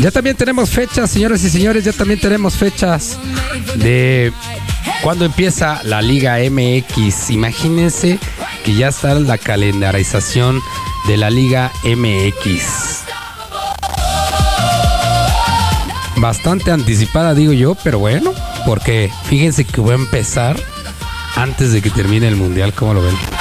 Ya también tenemos fechas, señoras y señores, ya también tenemos fechas de cuando empieza la Liga MX. Imagínense que ya está la calendarización de la Liga MX. Bastante anticipada, digo yo, pero bueno, porque fíjense que va a empezar antes de que termine el Mundial, ¿cómo lo ven?